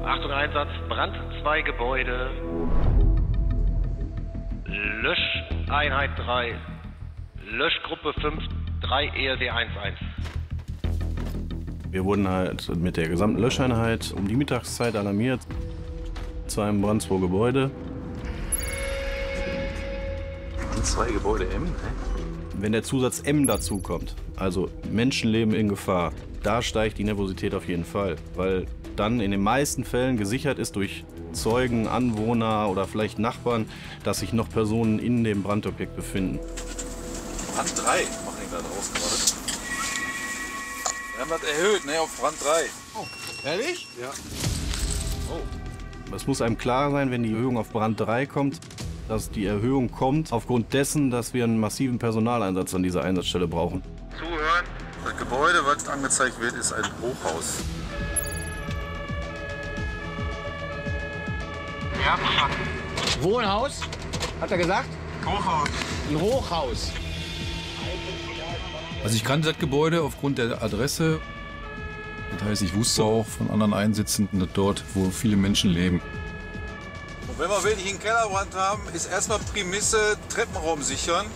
Achtung, Einsatz, Brand 2 Gebäude. Löscheinheit 3. Löschgruppe 5, 3 ELD 11. Wir wurden halt mit der gesamten Löscheinheit um die Mittagszeit alarmiert zu einem Brand 2 Gebäude. Brand 2 Gebäude M, ne? Wenn der Zusatz M dazu kommt, also Menschenleben in Gefahr, da steigt die Nervosität auf jeden Fall, weil dann in den meisten Fällen gesichert ist durch Zeugen, Anwohner oder vielleicht Nachbarn, dass sich noch Personen in dem Brandobjekt befinden. Brand 3 machen die da draus gerade. Wir haben das erhöht, ne, auf Brand 3. Oh, ehrlich? Ja. Es muss einem klar sein, wenn die Erhöhung auf Brand 3 kommt, dass die Erhöhung kommt aufgrund dessen, dass wir einen massiven Personaleinsatz an dieser Einsatzstelle brauchen. Zuhören. Das Gebäude, was angezeigt wird, ist ein Hochhaus. Ja, Wohnhaus? Hat er gesagt? Hochhaus. Ein Hochhaus. Also ich kannte das Gebäude aufgrund der Adresse. Das heißt, ich wusste auch von anderen Einsätzen, dass dort, wo viele Menschen leben. Und wenn wir wirklich einen Kellerbrand haben, ist erstmal Prämisse Treppenraum sichern.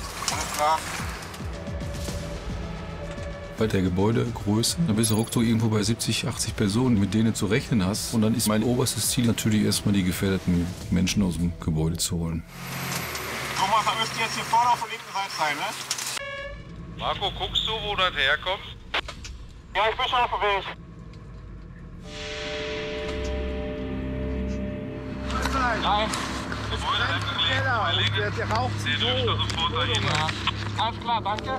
Bei der Gebäudegröße, dann bist du ruckzuck irgendwo bei 70, 80 Personen, mit denen du zu rechnen hast. Und dann ist mein oberstes Ziel natürlich erstmal die gefährdeten Menschen aus dem Gebäude zu holen. Thomas, da müsst ihr jetzt hier vorne auf der linken Seite sein, ne? Marco, guckst du, wo das herkommt? Ja, ich bin schon auf dem Weg. Nein, es brennt im Keller und der Rauch zieht so. Ja. Alles klar, danke.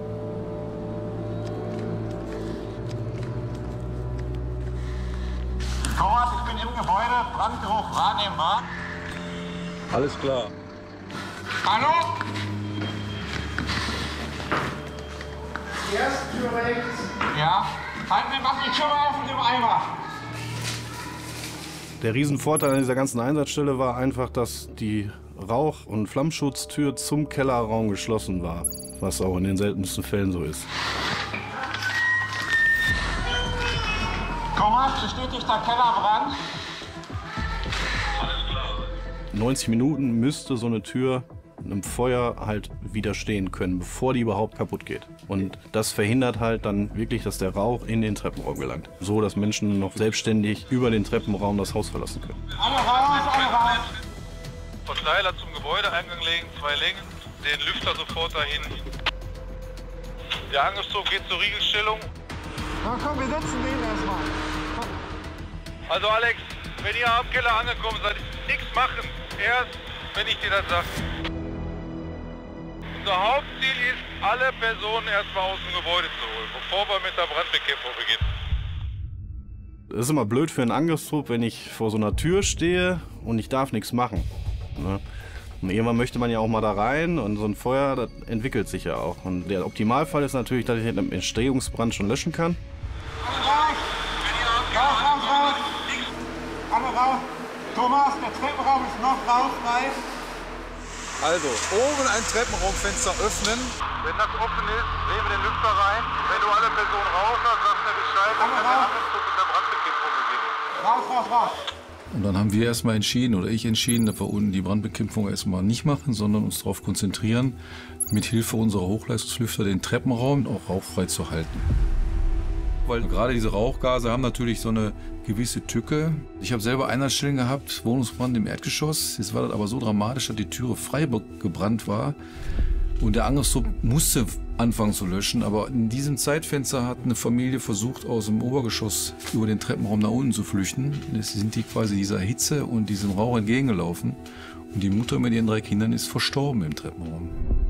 Thomas, ich bin im Gebäude, Brandgeruch wahrnehmbar. Alles klar. Hallo? Erste Tür rechts. Ja. Halt, wir machen die Tür mal auf mit dem Eimer. Der Riesenvorteil an dieser ganzen Einsatzstelle war einfach, dass die Rauch- und Flammschutztür zum Kellerraum geschlossen war, was auch in den seltensten Fällen so ist. Thomas, bestätigter Kellerbrand. 90 Minuten müsste so eine Tür einem Feuer halt widerstehen können, bevor die überhaupt kaputt geht. Und das verhindert halt dann wirklich, dass der Rauch in den Treppenraum gelangt. So, dass Menschen noch selbstständig über den Treppenraum das Haus verlassen können. Alle raus, alle raus. Verteiler zum Gebäudeeingang legen, 2 Längen, den Lüfter sofort dahin. Der Angriffszug geht zur Riegelstellung. Na komm, wir setzen den erstmal. Also Alex, wenn ihr am Keller angekommen seid, nichts machen. Erst, wenn ich dir das sage. Unser Hauptziel ist, alle Personen erstmal aus dem Gebäude zu holen, bevor wir mit der Brandbekämpfung beginnen. Es ist immer blöd für einen Angriffstrupp, wenn ich vor so einer Tür stehe und ich darf nichts machen. Ne? Und irgendwann möchte man ja auch mal da rein und so ein Feuer, das entwickelt sich ja auch. Und der Optimalfall ist natürlich, dass ich den Entstehungsbrand schon löschen kann. Alle raus! Raus, raus, raus! Alle raus! Thomas, der Treppenraum ist noch raus, frei. Also, oben ein Treppenraumfenster öffnen. Wenn das offen ist, drehen wir den Lüfter rein. Wenn du alle Personen raus hast, sagst du mir Bescheid, dann kann der Angriffszug mit der Brandbekämpfung beginnen. Raus, raus, raus! Und dann haben wir erstmal entschieden, oder ich entschieden, dass wir unten die Brandbekämpfung erstmal nicht machen, sondern uns darauf konzentrieren, mit Hilfe unserer Hochleistungslüfter den Treppenraum auch rauchfrei zu halten. Weil gerade diese Rauchgase haben natürlich so eine gewisse Tücke. Ich habe selber Einsatzstellen gehabt, Wohnungsbrand im Erdgeschoss. Jetzt war das aber so dramatisch, dass die Türe frei gebrannt war. Und der Angriffstrupp musste anfangen zu löschen. Aber in diesem Zeitfenster hat eine Familie versucht, aus dem Obergeschoss über den Treppenraum nach unten zu flüchten. Jetzt sind die quasi dieser Hitze und diesem Rauch entgegengelaufen. Und die Mutter mit ihren 3 Kindern ist verstorben im Treppenraum.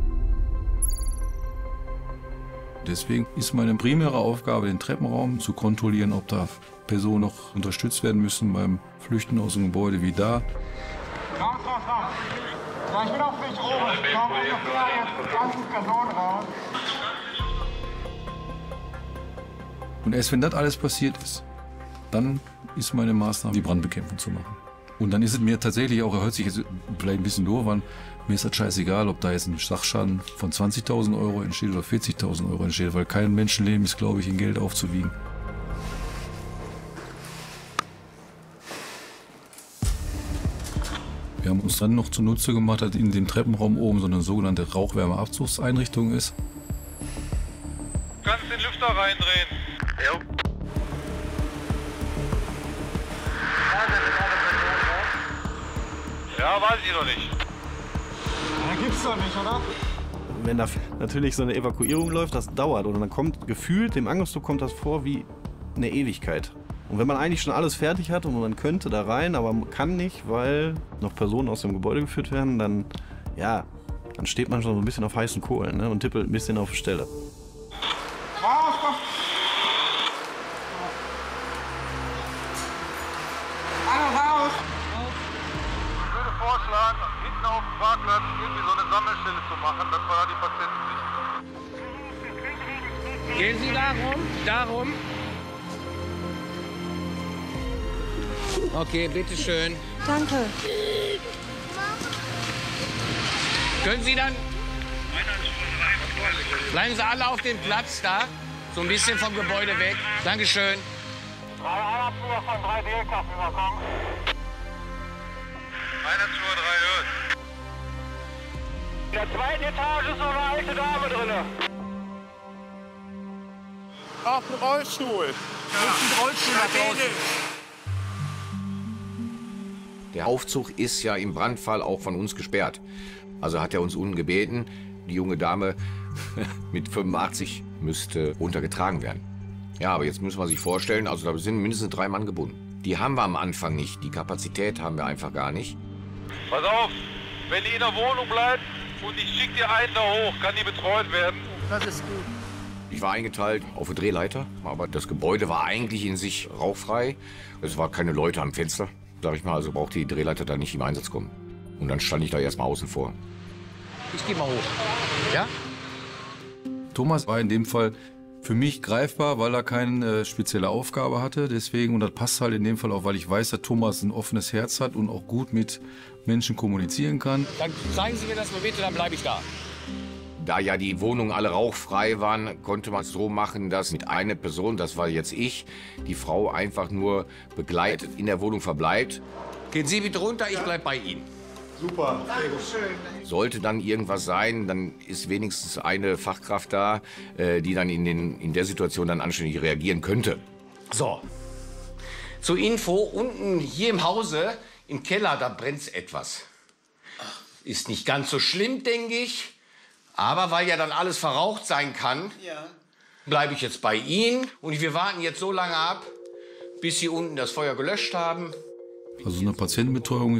Deswegen ist meine primäre Aufgabe, den Treppenraum zu kontrollieren, ob da Personen noch unterstützt werden müssen beim Flüchten aus dem Gebäude wie da. Raus, raus, raus! Ja, ich bin auf dem Weg oben. Ich komme ungefähr jetzt 20 Personen raus. Und erst wenn das alles passiert ist, dann ist meine Maßnahme, die Brandbekämpfung zu machen. Und dann ist es mir tatsächlich auch, hört sich jetzt vielleicht ein bisschen doof an, mir ist das scheißegal, ob da jetzt ein Sachschaden von 20.000 € entsteht oder 40.000 € entsteht, weil kein Menschenleben ist, glaube ich, in Geld aufzuwiegen. Wir haben uns dann noch zunutze gemacht, dass in dem Treppenraum oben so eine sogenannte Rauchwärmeabzugseinrichtung ist. Du kannst den Lüfter reindrehen. Ja. Ja, weiß ich noch nicht. Ja, gibt's doch nicht, oder? Wenn da natürlich so eine Evakuierung läuft, das dauert. Und dann kommt gefühlt, dem Angriffszug kommt das vor wie eine Ewigkeit. Und wenn man eigentlich schon alles fertig hat und man könnte da rein, aber man kann nicht, weil noch Personen aus dem Gebäude geführt werden, dann, ja, dann steht man schon so ein bisschen auf heißen Kohlen, ne, und tippelt ein bisschen auf die Stelle. Raus, komm! Alle raus! Ich würde vorschlagen, hinten auf dem Parkplatz irgendwie so eine Sammelstelle zu machen, dass wir da die Patienten sichten. Gehen Sie darum. Okay, bitteschön. Danke. Können Sie dann... Bleiben Sie alle auf dem Platz da. So ein bisschen vom Gebäude weg. Dankeschön. 3 Einabzüge von 3 D-Kappen überkommen. 123 hört. In der 2. Etage ist so eine alte Dame drin. Auf dem Rollstuhl. Der Aufzug ist ja im Brandfall auch von uns gesperrt. Also hat er uns unten gebeten, die junge Dame mit 85 müsste runtergetragen werden. Ja, aber jetzt müssen wir sich vorstellen, also da sind mindestens 3 Mann gebunden. Die haben wir am Anfang nicht, die Kapazität haben wir einfach gar nicht. Pass auf, wenn die in der Wohnung bleibt und ich schicke dir einen da hoch, kann die betreut werden. Ich war eingeteilt auf eine Drehleiter, aber das Gebäude war eigentlich in sich rauchfrei. Es war keine Leute am Fenster, sag ich mal, also brauchte die Drehleiter da nicht im Einsatz kommen. Und dann stand ich da erstmal außen vor. Ich gehe mal hoch. Ja? Thomas war in dem Fall für mich greifbar, weil er keine spezielle Aufgabe hatte. Deswegen, und das passt halt in dem Fall auch, weil ich weiß, dass Thomas ein offenes Herz hat und auch gut mit Menschen kommunizieren kann. Dann zeigen Sie mir das mal bitte, dann bleibe ich da. Da ja die Wohnungen alle rauchfrei waren, konnte man es so machen, dass mit einer Person, das war jetzt ich, die Frau einfach nur begleitet in der Wohnung verbleibt. Gehen Sie bitte runter, ich bleib bei Ihnen. Super. Sollte dann irgendwas sein, dann ist wenigstens eine Fachkraft da, die dann in der Situation dann anständig reagieren könnte. So. Zur Info, unten hier im Hause, im Keller, da brennt's etwas. Ist nicht ganz so schlimm, denke ich. Aber weil ja dann alles verraucht sein kann, bleibe ich jetzt bei Ihnen. Und wir warten jetzt so lange ab, bis Sie unten das Feuer gelöscht haben. Also eine Patientenbetreuung